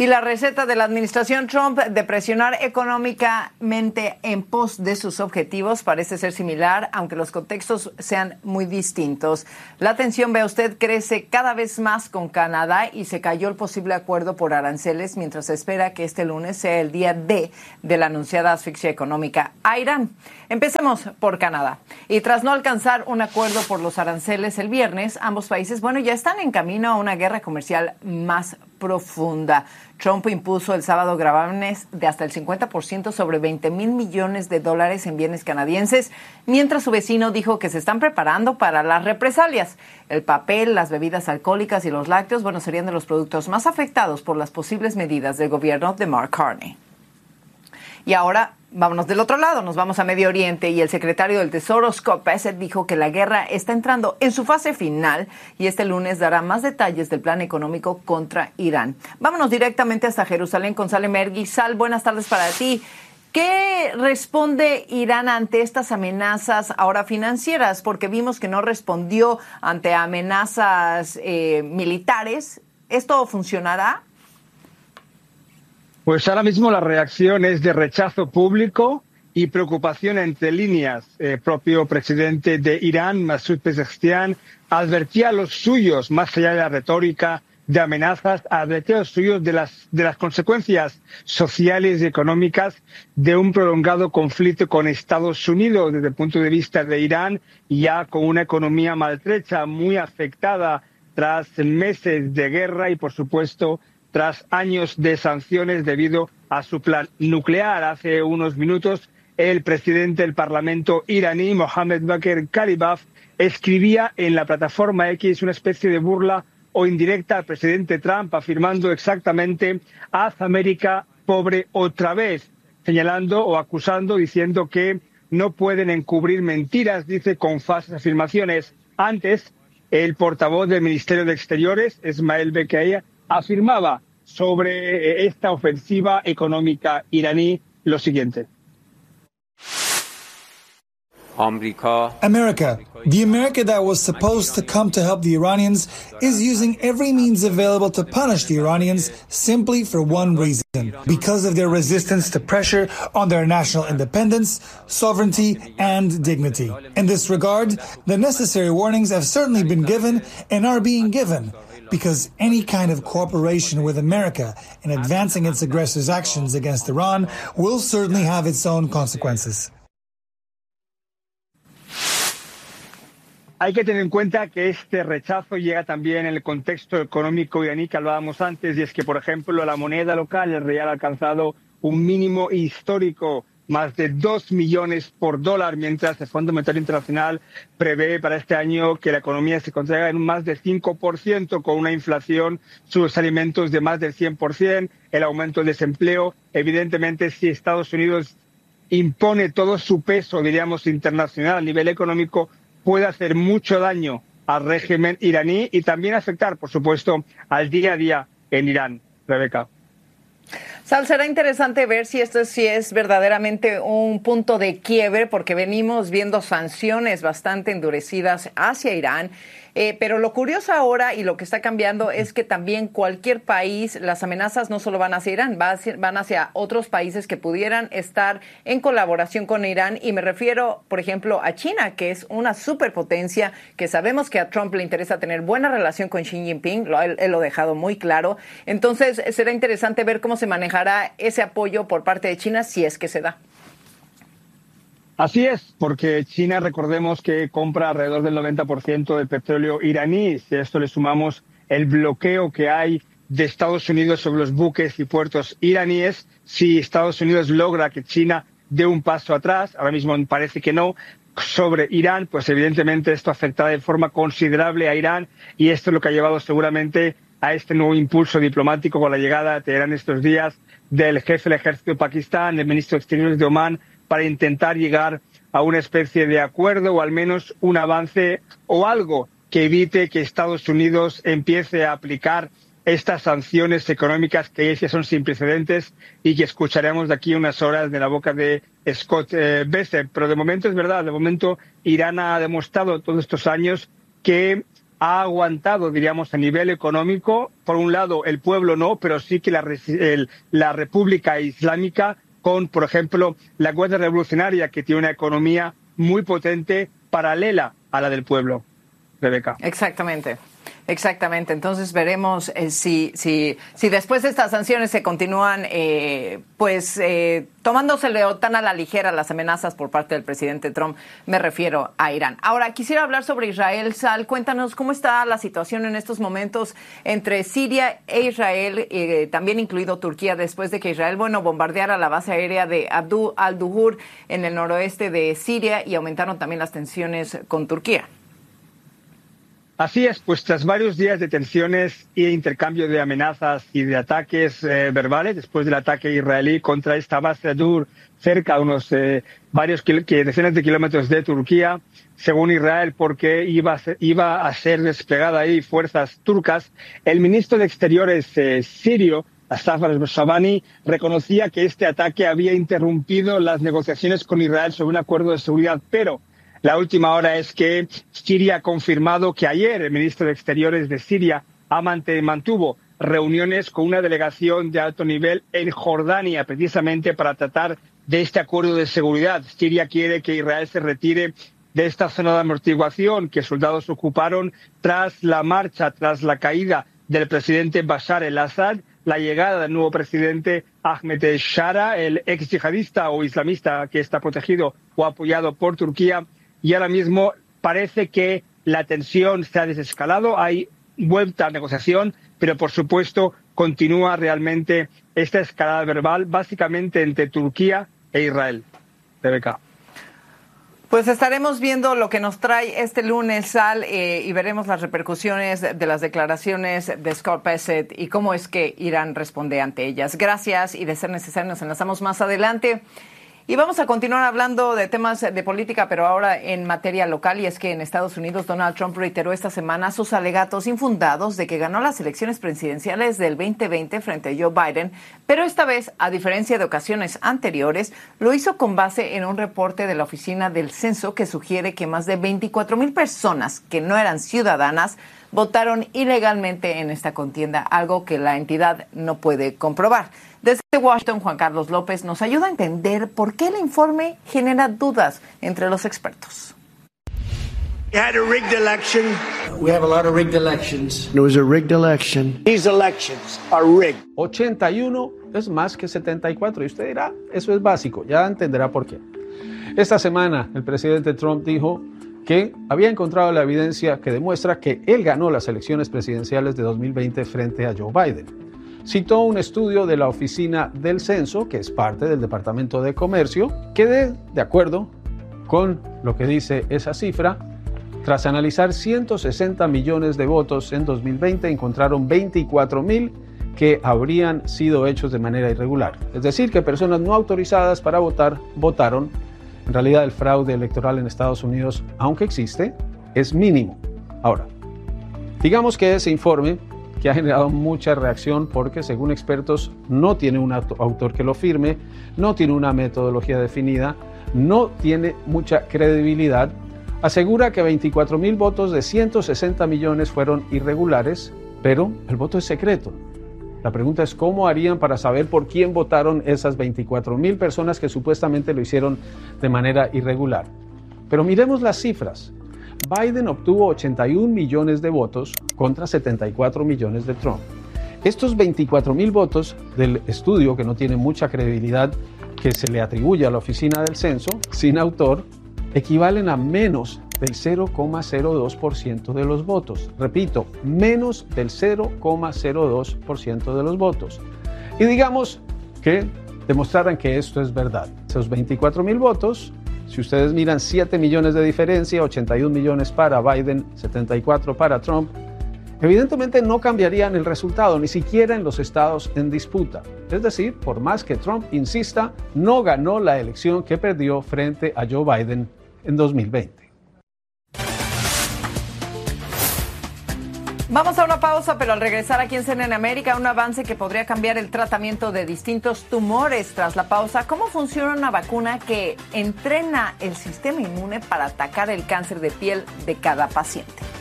Y la receta de la administración Trump de presionar económicamente en pos de sus objetivos parece ser similar, aunque los contextos sean muy distintos. La tensión, vea usted, crece cada vez más con Canadá y se cayó el posible acuerdo por aranceles mientras se espera que este lunes sea el día D de la anunciada asfixia económica a Irán. Empecemos por Canadá. Y tras no alcanzar un acuerdo por los aranceles el viernes, ambos países, ya están en camino a una guerra comercial más profunda. Trump impuso el sábado gravames de hasta el 50% sobre $20 mil millones en bienes canadienses, mientras su vecino dijo que se están preparando para las represalias. El papel, las bebidas alcohólicas y los lácteos, serían de los productos más afectados por las posibles medidas del gobierno de Mark Carney. Y ahora vámonos del otro lado, nos vamos a Medio Oriente y el secretario del Tesoro, Scott Bessent, dijo que la guerra está entrando en su fase final y este lunes dará más detalles del plan económico contra Irán. Vámonos directamente hasta Jerusalén con Sale Mergui. Sal, buenas tardes para ti. ¿Qué responde Irán ante estas amenazas ahora financieras? Porque vimos que no respondió ante amenazas militares. ¿Esto funcionará? Pues ahora mismo la reacción es de rechazo público y preocupación entre líneas. El propio presidente de Irán, Masoud Pezeshkian, advertía a los suyos, más allá de la retórica de amenazas, advertía a los suyos de las consecuencias sociales y económicas de un prolongado conflicto con Estados Unidos desde el punto de vista de Irán, ya con una economía maltrecha, muy afectada tras meses de guerra y, por supuesto, tras años de sanciones debido a su plan nuclear. Hace unos minutos, el presidente del Parlamento iraní, Mohammad Bagher Ghalibaf, escribía en la plataforma X una especie de burla o indirecta al presidente Trump, afirmando exactamente «Haz América pobre otra vez», señalando o acusando, diciendo que no pueden encubrir mentiras, dice, con falsas afirmaciones. Antes, el portavoz del Ministerio de Exteriores, Esmael Bekeia, afirmaba sobre esta ofensiva económica iraní lo siguiente. America, the America that was supposed to come to help the Iranians, is using every means available to punish the Iranians simply for one reason, because of their resistance to pressure on their national independence, sovereignty, and dignity. In this regard, the necessary warnings have certainly been given and are being given, because any kind of cooperation with America in advancing its aggressors' actions against Iran will certainly have its own consequences. Hay que tener en cuenta que este rechazo llega también en el contexto económico iraní que hablábamos antes, y es que, por ejemplo, la moneda local, el rial, ha alcanzado un mínimo histórico, más de 2 millones por dólar, mientras el Fondo Monetario Internacional prevé para este año que la economía se contraiga en más del 5%, con una inflación sobre los alimentos de más del 100%, el aumento del desempleo. Evidentemente, si Estados Unidos impone todo su peso, diríamos, internacional a nivel económico, puede hacer mucho daño al régimen iraní y también afectar, por supuesto, al día a día en Irán. Rebeca. Sal, será interesante ver si esto sí es verdaderamente un punto de quiebre, porque venimos viendo sanciones bastante endurecidas hacia Irán. Pero lo curioso ahora y lo que está cambiando es que también cualquier país, las amenazas no solo van hacia Irán, van hacia otros países que pudieran estar en colaboración con Irán. Y me refiero, por ejemplo, a China, que es una superpotencia, que sabemos que a Trump le interesa tener buena relación con Xi Jinping, él lo ha dejado muy claro. Entonces, será interesante ver cómo se manejará ese apoyo por parte de China, si es que se da. Así es, porque China, recordemos que compra alrededor del 90% del petróleo iraní. Si a esto le sumamos el bloqueo que hay de Estados Unidos sobre los buques y puertos iraníes, si Estados Unidos logra que China dé un paso atrás, ahora mismo parece que no, sobre Irán, pues evidentemente esto afectará de forma considerable a Irán, y esto es lo que ha llevado seguramente a este nuevo impulso diplomático con la llegada a Teherán estos días del jefe del ejército de Pakistán, del ministro de Exteriores de Omán, para intentar llegar a una especie de acuerdo o al menos un avance o algo que evite que Estados Unidos empiece a aplicar estas sanciones económicas que ya son sin precedentes y que escucharemos de aquí unas horas de la boca de Scott Bessent. Pero de momento es verdad, de momento Irán ha demostrado todos estos años que ha aguantado, diríamos, a nivel económico. Por un lado, el pueblo no, pero sí que la República Islámica con, por ejemplo, la Guardia Revolucionaria, que tiene una economía muy potente, paralela a la del pueblo. Rebeca. Exactamente. Entonces veremos si después de estas sanciones se continúan tomándoselo tan a la ligera las amenazas por parte del presidente Trump. Me refiero a Irán. Ahora, quisiera hablar sobre Israel. Sal, cuéntanos cómo está la situación en estos momentos entre Siria e Israel, también incluido Turquía, después de que Israel, bombardeara la base aérea de Abu al-Duhur en el noroeste de Siria y aumentaron también las tensiones con Turquía. Así es, pues tras varios días de tensiones e intercambio de amenazas y de ataques verbales, después del ataque israelí contra esta base de Dur, cerca a unos decenas de kilómetros de Turquía, según Israel, porque iba a ser desplegada ahí fuerzas turcas, el ministro de Exteriores sirio, Asaf al-Shabani, reconocía que este ataque había interrumpido las negociaciones con Israel sobre un acuerdo de seguridad, pero la última hora es que Siria ha confirmado que ayer el ministro de Exteriores de Siria mantuvo reuniones con una delegación de alto nivel en Jordania, precisamente para tratar de este acuerdo de seguridad. Siria quiere que Israel se retire de esta zona de amortiguación que soldados ocuparon tras la caída del presidente Bashar el-Assad, la llegada del nuevo presidente Ahmed Shara, el ex yihadista o islamista que está protegido o apoyado por Turquía. Y ahora mismo parece que la tensión se ha desescalado, hay vuelta a negociación, pero por supuesto continúa realmente esta escalada verbal, básicamente entre Turquía e Israel. Rebeca. Pues estaremos viendo lo que nos trae este lunes, Sal, y veremos las repercusiones de las declaraciones de Scott Pellett y cómo es que Irán responde ante ellas. Gracias, y de ser necesario nos enlazamos más adelante. Y vamos a continuar hablando de temas de política, pero ahora en materia local, y es que en Estados Unidos Donald Trump reiteró esta semana sus alegatos infundados de que ganó las elecciones presidenciales del 2020 frente a Joe Biden, pero esta vez, a diferencia de ocasiones anteriores, lo hizo con base en un reporte de la Oficina del Censo que sugiere que más de 24,000 personas que no eran ciudadanas votaron ilegalmente en esta contienda, algo que la entidad no puede comprobar. Desde Washington, Juan Carlos López nos ayuda a entender por qué el informe genera dudas entre los expertos. We had a rigged election. We have a lot of rigged elections. It was a rigged election. These elections are rigged. 81 es más que 74 y usted dirá, eso es básico, ya entenderá por qué. Esta semana el presidente Trump dijo que había encontrado la evidencia que demuestra que él ganó las elecciones presidenciales de 2020 frente a Joe Biden. Citó un estudio de la Oficina del Censo, que es parte del Departamento de Comercio, que de acuerdo con lo que dice esa cifra, tras analizar 160 millones de votos en 2020, encontraron 24,000 que habrían sido hechos de manera irregular. Es decir, que personas no autorizadas para votar votaron. En realidad, el fraude electoral en Estados Unidos, aunque existe, es mínimo. Ahora, digamos que ese informe, que ha generado mucha reacción porque, según expertos, no tiene un autor que lo firme, no tiene una metodología definida, no tiene mucha credibilidad, asegura que 24,000 votos de 160 millones fueron irregulares, pero el voto es secreto. La pregunta es cómo harían para saber por quién votaron esas 24,000 personas que supuestamente lo hicieron de manera irregular. Pero miremos las cifras. Biden obtuvo 81 millones de votos contra 74 millones de Trump. Estos 24,000 votos del estudio, que no tiene mucha credibilidad, que se le atribuye a la Oficina del Censo, sin autor, equivalen a menos del 0,02% de los votos. Repito, menos del 0,02% de los votos. Y digamos que demostraran que esto es verdad. Esos 24,000 votos, si ustedes miran 7 millones de diferencia, 81 millones para Biden, 74 para Trump, evidentemente no cambiarían el resultado, ni siquiera en los estados en disputa. Es decir, por más que Trump insista, no ganó la elección que perdió frente a Joe Biden en 2020. Vamos a una pausa, pero al regresar aquí en CNN América, un avance que podría cambiar el tratamiento de distintos tumores. Tras la pausa, ¿cómo funciona una vacuna que entrena el sistema inmune para atacar el cáncer de piel de cada paciente?